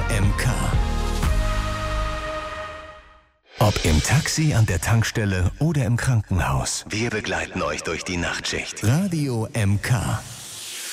MK. Ob im Taxi, an der Tankstelle oder im Krankenhaus. Wir begleiten euch durch die Nachtschicht. Radio MK.